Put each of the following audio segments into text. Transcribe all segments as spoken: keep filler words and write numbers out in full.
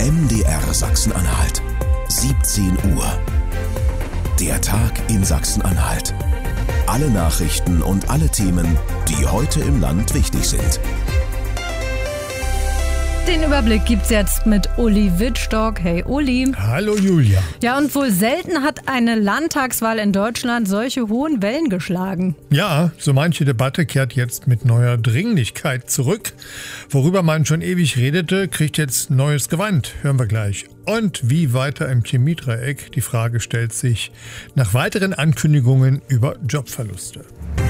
M D R Sachsen-Anhalt. siebzehn Uhr. Der Tag in Sachsen-Anhalt. Alle Nachrichten und alle Themen, die heute im Land wichtig sind. Den Überblick gibt's jetzt mit Uli Wittstock. Hey Uli. Hallo Julia. Ja, und wohl selten hat eine Landtagswahl in Deutschland solche hohen Wellen geschlagen. Ja, so manche Debatte kehrt jetzt mit neuer Dringlichkeit zurück. Worüber man schon ewig redete, kriegt jetzt neues Gewand. Hören wir gleich. Und wie weiter im Chemiedreieck? Die Frage stellt sich nach weiteren Ankündigungen über Jobverluste.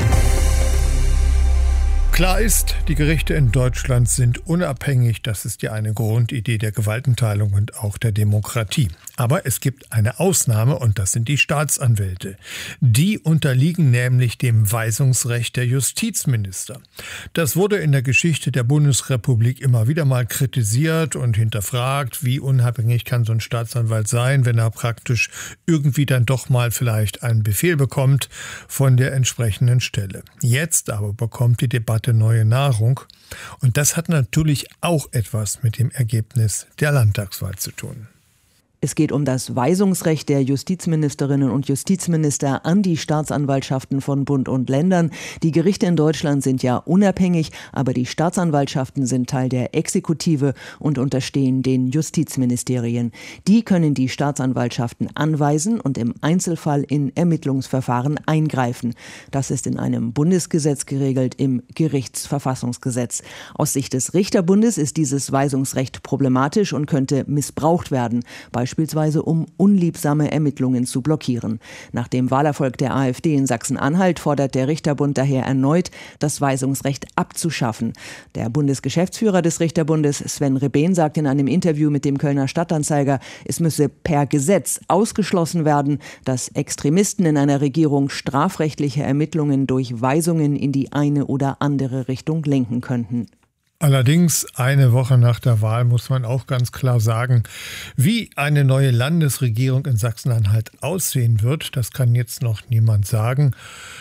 Klar ist, die Gerichte in Deutschland sind unabhängig. Das ist ja eine Grundidee der Gewaltenteilung und auch der Demokratie. Aber es gibt eine Ausnahme und das sind die Staatsanwälte. Die unterliegen nämlich dem Weisungsrecht der Justizminister. Das wurde in der Geschichte der Bundesrepublik immer wieder mal kritisiert und hinterfragt. Wie unabhängig kann so ein Staatsanwalt sein, wenn er praktisch irgendwie dann doch mal vielleicht einen Befehl bekommt von der entsprechenden Stelle. Jetzt aber bekommt die Debatte neue Nahrung. Und das hat natürlich auch etwas mit dem Ergebnis der Landtagswahl zu tun. Es geht um das Weisungsrecht der Justizministerinnen und Justizminister an die Staatsanwaltschaften von Bund und Ländern. Die Gerichte in Deutschland sind ja unabhängig, aber die Staatsanwaltschaften sind Teil der Exekutive und unterstehen den Justizministerien. Die können die Staatsanwaltschaften anweisen und im Einzelfall in Ermittlungsverfahren eingreifen. Das ist in einem Bundesgesetz geregelt, im Gerichtsverfassungsgesetz. Aus Sicht des Richterbundes ist dieses Weisungsrecht problematisch und könnte missbraucht werden. Beispielsweise um unliebsame Ermittlungen zu blockieren. Nach dem Wahlerfolg der AfD in Sachsen-Anhalt fordert der Richterbund daher erneut, das Weisungsrecht abzuschaffen. Der Bundesgeschäftsführer des Richterbundes, Sven Rebehn, sagt in einem Interview mit dem Kölner Stadtanzeiger, es müsse per Gesetz ausgeschlossen werden, dass Extremisten in einer Regierung strafrechtliche Ermittlungen durch Weisungen in die eine oder andere Richtung lenken könnten. Allerdings, eine Woche nach der Wahl muss man auch ganz klar sagen, wie eine neue Landesregierung in Sachsen-Anhalt aussehen wird, das kann jetzt noch niemand sagen.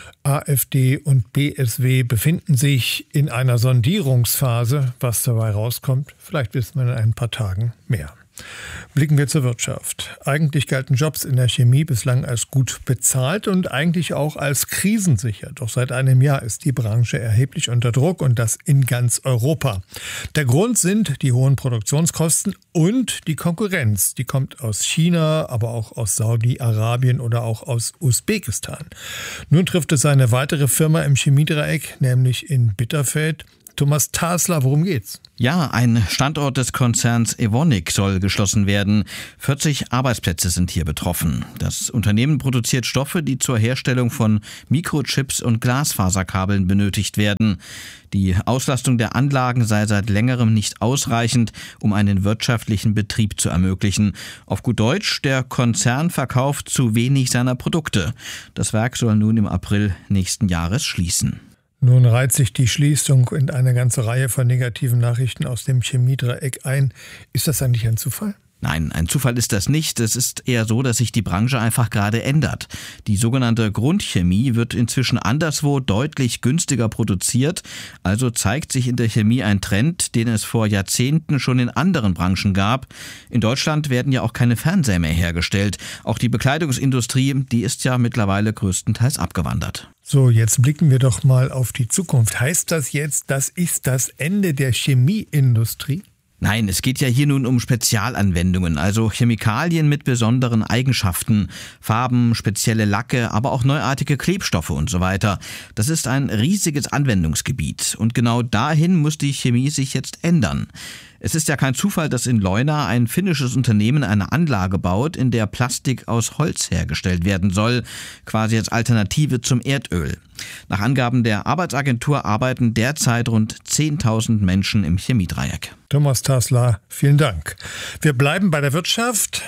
AfD und B S W befinden sich in einer Sondierungsphase. Was dabei rauskommt, vielleicht wissen wir in ein paar Tagen mehr. Blicken wir zur Wirtschaft. Eigentlich galten Jobs in der Chemie bislang als gut bezahlt und eigentlich auch als krisensicher. Doch seit einem Jahr ist die Branche erheblich unter Druck und das in ganz Europa. Der Grund sind die hohen Produktionskosten und die Konkurrenz. Die kommt aus China, aber auch aus Saudi-Arabien oder auch aus Usbekistan. Nun trifft es eine weitere Firma im Chemiedreieck, nämlich in Bitterfeld. Thomas Tasler, worum geht's? Ja, ein Standort des Konzerns Evonik soll geschlossen werden. vierzig Arbeitsplätze sind hier betroffen. Das Unternehmen produziert Stoffe, die zur Herstellung von Mikrochips und Glasfaserkabeln benötigt werden. Die Auslastung der Anlagen sei seit längerem nicht ausreichend, um einen wirtschaftlichen Betrieb zu ermöglichen. Auf gut Deutsch, der Konzern verkauft zu wenig seiner Produkte. Das Werk soll nun im April nächsten Jahres schließen. Nun reiht sich die Schließung in eine ganze Reihe von negativen Nachrichten aus dem Chemiedreieck ein. Ist das eigentlich ein Zufall? Nein, ein Zufall ist das nicht. Es ist eher so, dass sich die Branche einfach gerade ändert. Die sogenannte Grundchemie wird inzwischen anderswo deutlich günstiger produziert. Also zeigt sich in der Chemie ein Trend, den es vor Jahrzehnten schon in anderen Branchen gab. In Deutschland werden ja auch keine Fernseher mehr hergestellt. Auch die Bekleidungsindustrie, die ist ja mittlerweile größtenteils abgewandert. So, jetzt blicken wir doch mal auf die Zukunft. Heißt das jetzt, das ist das Ende der Chemieindustrie? Nein, es geht ja hier nun um Spezialanwendungen, also Chemikalien mit besonderen Eigenschaften, Farben, spezielle Lacke, aber auch neuartige Klebstoffe und so weiter. Das ist ein riesiges Anwendungsgebiet und genau dahin muss die Chemie sich jetzt ändern. Es ist ja kein Zufall, dass in Leuna ein finnisches Unternehmen eine Anlage baut, in der Plastik aus Holz hergestellt werden soll, quasi als Alternative zum Erdöl. Nach Angaben der Arbeitsagentur arbeiten derzeit rund zehntausend Menschen im Chemiedreieck. Thomas Tasler, vielen Dank. Wir bleiben bei der Wirtschaft.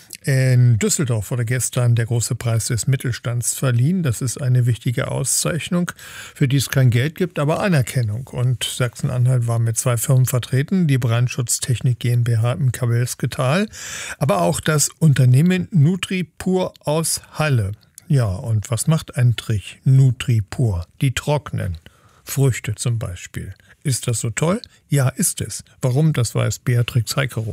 In Düsseldorf wurde gestern der große Preis des Mittelstands verliehen. Das ist eine wichtige Auszeichnung, für die es kein Geld gibt, aber Anerkennung. Und Sachsen-Anhalt war mit zwei Firmen vertreten, die Brandschutztechnik GmbH im Kabelsketal, aber auch das Unternehmen Nutripur aus Halle. Ja, und was macht ein Trich? Nutripur, die trocknen Früchte zum Beispiel. Ist das so toll? Ja, ist es. Warum, das weiß Beatrix Heikeroth.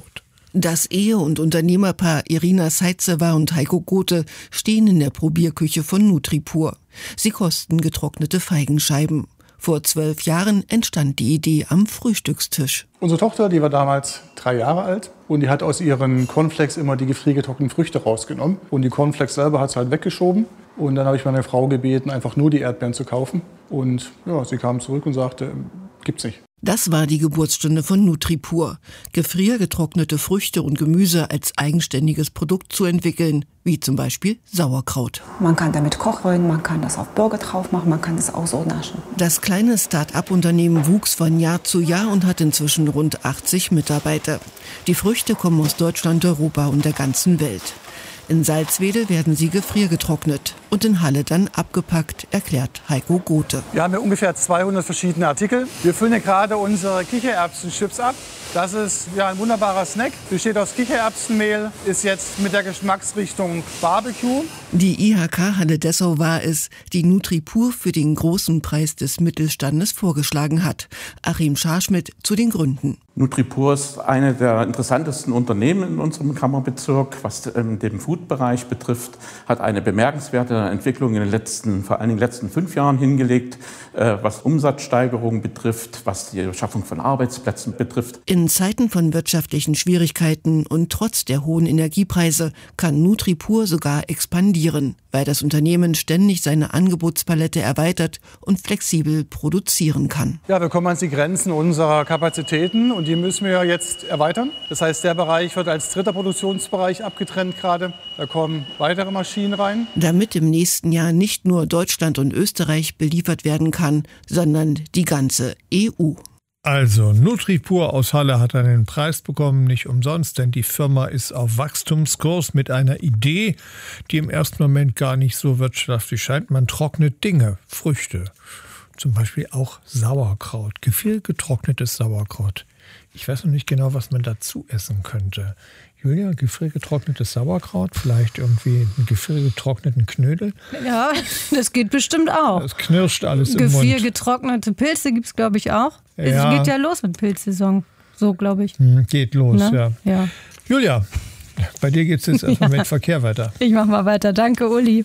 Das Ehe- und Unternehmerpaar Irina Saizewa und Heiko Gothe stehen in der Probierküche von Nutripur. Sie kosten getrocknete Feigenscheiben. Vor zwölf Jahren entstand die Idee am Frühstückstisch. Unsere Tochter, die war damals drei Jahre alt und die hat aus ihren Cornflakes immer die gefriergetrockneten Früchte rausgenommen. Und die Cornflakes selber hat sie halt weggeschoben. Und dann habe ich meine Frau gebeten, einfach nur die Erdbeeren zu kaufen. Und ja, sie kam zurück und sagte, gibt's nicht. Das war die Geburtsstunde von Nutripur. Gefriergetrocknete Früchte und Gemüse als eigenständiges Produkt zu entwickeln, wie zum Beispiel Sauerkraut. Man kann damit kochen, man kann das auf Burger drauf machen, man kann das auch so naschen. Das kleine Start-up-Unternehmen wuchs von Jahr zu Jahr und hat inzwischen rund achtzig Mitarbeiter. Die Früchte kommen aus Deutschland, Europa und der ganzen Welt. In Salzwedel werden sie gefriergetrocknet und in Halle dann abgepackt, erklärt Heiko Gothe. Wir haben hier ungefähr zweihundert verschiedene Artikel. Wir füllen hier gerade unsere Kichererbsen-Chips ab. Das ist ja ein wunderbarer Snack. Besteht aus Kichererbsenmehl, ist jetzt mit der Geschmacksrichtung Barbecue. Die I H K-Halle Dessau war es, die Nutripur für den großen Preis des Mittelstandes vorgeschlagen hat. Achim Scharschmidt zu den Gründen. Nutripur ist eine der interessantesten Unternehmen in unserem Kammerbezirk, was ähm, den Food-Bereich betrifft, hat eine bemerkenswerte Entwicklung in den letzten, vor allen Dingen letzten fünf Jahren hingelegt, äh, was Umsatzsteigerung betrifft, was die Schaffung von Arbeitsplätzen betrifft. In Zeiten von wirtschaftlichen Schwierigkeiten und trotz der hohen Energiepreise kann Nutripur sogar expandieren, weil das Unternehmen ständig seine Angebotspalette erweitert und flexibel produzieren kann. Ja, wir kommen an die Grenzen unserer Kapazitäten und die müssen wir jetzt erweitern. Das heißt, der Bereich wird als dritter Produktionsbereich abgetrennt gerade. Da kommen weitere Maschinen rein. Damit im nächsten Jahr nicht nur Deutschland und Österreich beliefert werden kann, sondern die ganze E U. Also, Nutripur aus Halle hat einen Preis bekommen, nicht umsonst, denn die Firma ist auf Wachstumskurs mit einer Idee, die im ersten Moment gar nicht so wirtschaftlich scheint. Man trocknet Dinge, Früchte, zum Beispiel auch Sauerkraut, gefriergetrocknetes Sauerkraut. Ich weiß noch nicht genau, was man dazu essen könnte. Julia, gefriergetrocknetes Sauerkraut, vielleicht irgendwie einen gefriergetrockneten Knödel? Ja, das geht bestimmt auch. Es knirscht alles im Mund. Gefriergetrocknete Pilze gibt es, glaube ich, auch. Es Ja. geht ja los mit Pilzsaison. So, glaube ich. Hm, geht los, Ne? ja. Ja. Julia, bei dir geht es jetzt erstmal mit Verkehr weiter. Ich mache mal weiter. Danke, Uli.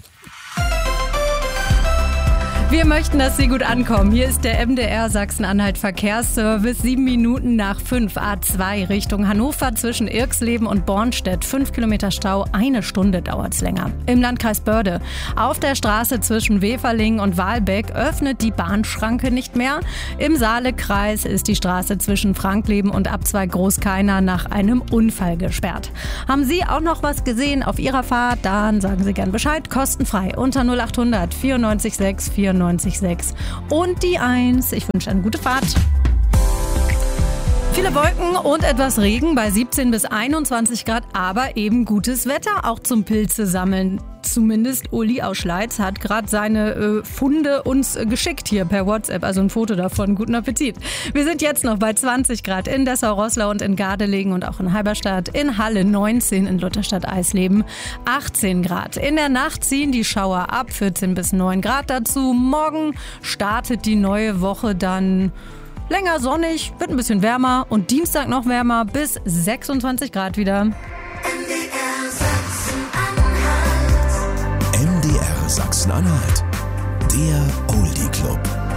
Wir möchten, dass Sie gut ankommen. Hier ist der M D R Sachsen-Anhalt Verkehrsservice. Sieben Minuten nach fünf, A zwei Richtung Hannover zwischen Irxleben und Bornstedt. Fünf Kilometer Stau, eine Stunde dauert es länger. Im Landkreis Börde. Auf der Straße zwischen Weferlingen und Wahlbeck öffnet die Bahnschranke nicht mehr. Im Saalekreis ist die Straße zwischen Frankleben und Abzweig Großkeiner nach einem Unfall gesperrt. Haben Sie auch noch was gesehen auf Ihrer Fahrt? Dann sagen Sie gern Bescheid. Kostenfrei unter null acht hundert vierundneunzig sechs vierundneunzig sechs und die eins. Ich wünsche eine gute Fahrt. Viele Wolken und etwas Regen bei siebzehn bis einundzwanzig Grad, aber eben gutes Wetter auch zum Pilze sammeln. Zumindest Uli aus Schleiz hat gerade seine äh, Funde uns äh, geschickt hier per WhatsApp, also ein Foto davon. Guten Appetit. Wir sind jetzt noch bei zwanzig Grad in Dessau-Roßlau und in Gardelegen und auch in Halberstadt, in Halle neunzehn, in Lutherstadt-Eisleben achtzehn Grad. In der Nacht ziehen die Schauer ab, vierzehn bis neun Grad dazu. Morgen startet die neue Woche dann länger sonnig, wird ein bisschen wärmer und Dienstag noch wärmer bis sechsundzwanzig Grad wieder. M D R Sachsen-Anhalt, der Oldie Club.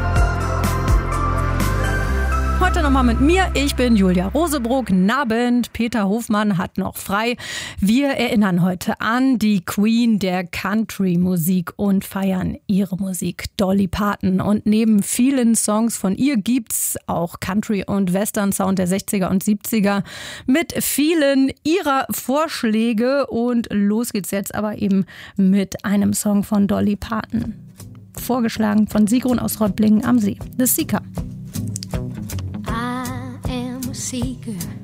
Heute nochmal mit mir. Ich bin Julia Rosebrook. Nabend. Peter Hofmann hat noch frei. Wir erinnern heute an die Queen der Country-Musik und feiern ihre Musik, Dolly Parton. Und neben vielen Songs von ihr gibt's auch Country- und Western-Sound der sechziger und siebziger mit vielen ihrer Vorschläge. Und los geht's jetzt aber eben mit einem Song von Dolly Parton. Vorgeschlagen von Sigrun aus Rottlingen am See. The Seeker. I am a seeker